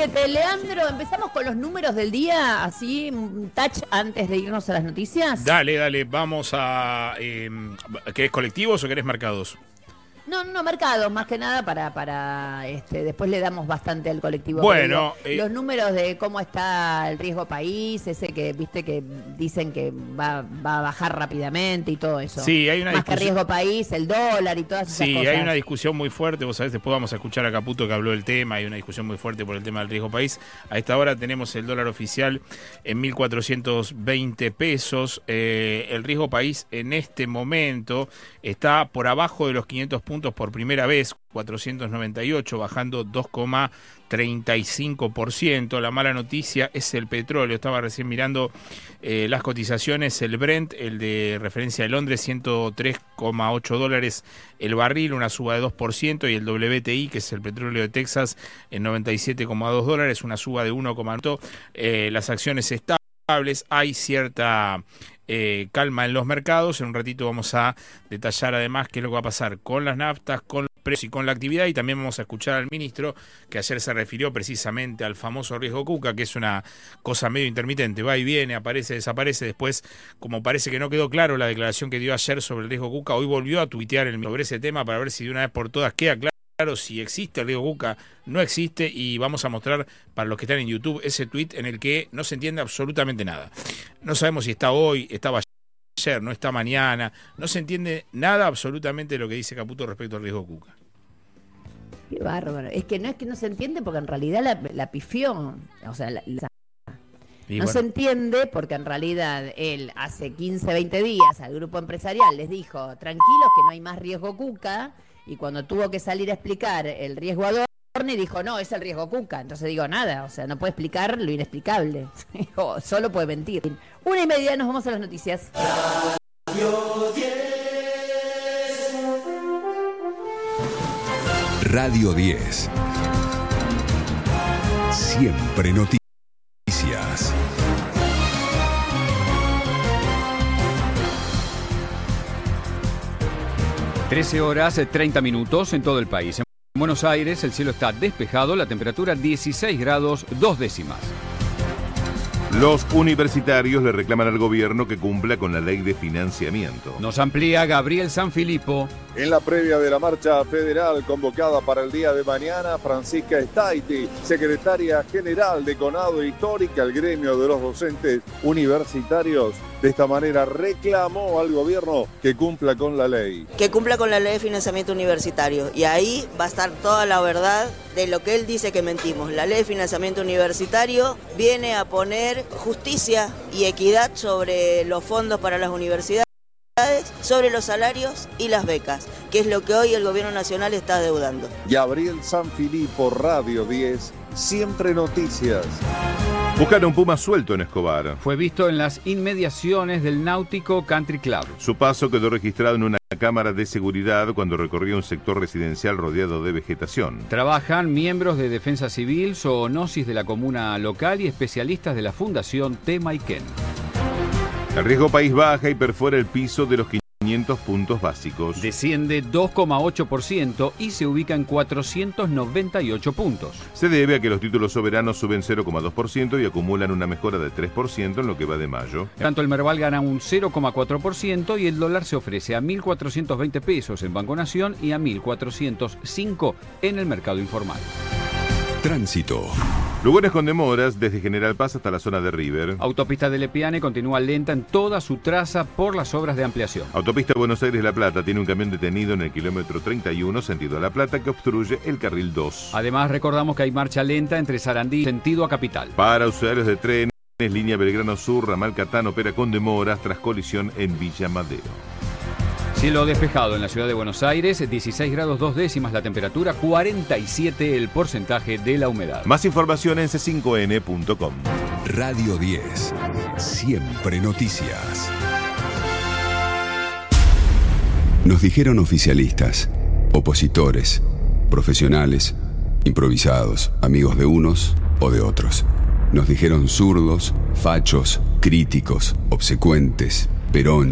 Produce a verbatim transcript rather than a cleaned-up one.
siete. Leandro, empezamos con los números del día, así, un touch antes de irnos a las noticias. Dale, dale, vamos a... Eh, ¿Querés colectivos o querés mercados? No, no, mercados, más que nada para, para este, después le damos bastante al colectivo. Bueno, eh, los números de cómo está el riesgo país, ese que viste que dicen que va, va a bajar rápidamente y todo eso. Sí, hay una más discusión. que riesgo país, el dólar y todas esas sí, cosas. Sí, hay una discusión muy fuerte, vos sabés, después vamos a escuchar a Caputo que habló del tema, hay una discusión muy fuerte por el tema del riesgo país. A esta hora tenemos el dólar oficial en mil cuatrocientos veinte pesos, eh, el riesgo país en este momento está por abajo de los quinientos puntos por primera vez, cuatrocientos noventa y ocho, bajando dos coma treinta y cinco por ciento. La mala noticia es el petróleo. Estaba recién mirando eh, las cotizaciones, el Brent, el de referencia de Londres, ciento tres coma ocho dólares el barril, una suba de dos por ciento, y el W T I, que es el petróleo de Texas, en noventa y siete coma dos dólares, una suba de uno coma nueve. Eh, las acciones estables, hay cierta... Eh, calma en los mercados. En un ratito vamos a detallar además qué es lo que va a pasar con las naftas, con los precios y con la actividad, y también vamos a escuchar al ministro que ayer se refirió precisamente al famoso riesgo Cuca, que es una cosa medio intermitente, va y viene, aparece, desaparece. Después, como parece que no quedó claro la declaración que dio ayer sobre el riesgo Cuca, hoy volvió a tuitear el, sobre ese tema para ver si de una vez por todas queda claro Claro, si existe el riesgo Cuca, no existe, y vamos a mostrar para los que están en YouTube ese tuit en el que no se entiende absolutamente nada. No sabemos si está hoy, estaba ayer, no está mañana, no se entiende nada absolutamente de lo que dice Caputo respecto al riesgo Cuca. Qué bárbaro, es que no es que no se entiende porque en realidad la, la pifió, o sea, la, la... Y no bueno. se entiende porque en realidad él hace quince, veinte días al grupo empresarial les dijo, tranquilos que no hay más riesgo Cuca, y cuando tuvo que salir a explicar el riesgo Adorni dijo, no, es el riesgo Cuca. Entonces digo, nada, o sea, no puede explicar lo inexplicable. Solo puede mentir. Una y media, nos vamos a las noticias. Radio diez. Radio diez. Siempre noticias. trece horas, treinta minutos en todo el país. En Buenos Aires el cielo está despejado, la temperatura dieciséis grados, dos décimas. Los universitarios le reclaman al gobierno que cumpla con la ley de financiamiento. Nos amplía Gabriel Sanfilippo. En la previa de la marcha federal convocada para el día de mañana, Francisca Staiti, secretaria general de CONADO, histórica al gremio de los docentes universitarios, de esta manera reclamó al gobierno que cumpla con la ley. Que cumpla con la ley de financiamiento universitario. Y ahí va a estar toda la verdad de lo que él dice que mentimos. La ley de financiamiento universitario viene a poner justicia y equidad sobre los fondos para las universidades, sobre los salarios y las becas, que es lo que hoy el gobierno nacional está adeudando. Gabriel Sanfilippo, Radio diez, siempre noticias. Buscaron un puma suelto en Escobar. Fue visto en las inmediaciones del Náutico Country Club. Su paso quedó registrado en una cámara de seguridad cuando recorría un sector residencial rodeado de vegetación. Trabajan miembros de Defensa Civil, zoonosis de la comuna local y especialistas de la Fundación Temaiken. El riesgo país baja y perfora el piso de los quinientos puntos básicos. Desciende dos coma ocho por ciento y se ubica en cuatrocientos noventa y ocho puntos. Se debe a que los títulos soberanos suben cero coma dos por ciento y acumulan una mejora de tres por ciento en lo que va de mayo. Tanto el Merval gana un cero coma cuatro por ciento y el dólar se ofrece a mil cuatrocientos veinte pesos en Banco Nación y a mil cuatrocientos cinco en el mercado informal. Tránsito. Lugares con demoras desde General Paz hasta la zona de River. Autopista de Lepiane continúa lenta en toda su traza por las obras de ampliación. Autopista Buenos Aires-La Plata tiene un camión detenido en el kilómetro treinta y uno sentido a La Plata que obstruye el carril dos. Además recordamos que hay marcha lenta entre Sarandí sentido a Capital. Para usuarios de trenes, línea Belgrano Sur, ramal Catán opera con demoras tras colisión en Villa Madero. Cielo despejado en la ciudad de Buenos Aires, dieciséis grados dos décimas la temperatura, cuarenta y siete el porcentaje de la humedad. Más información en c cinco n punto com. Radio diez. Siempre noticias. Nos dijeron oficialistas, opositores, profesionales, improvisados, amigos de unos o de otros. Nos dijeron zurdos, fachos, críticos, obsecuentes, Perón.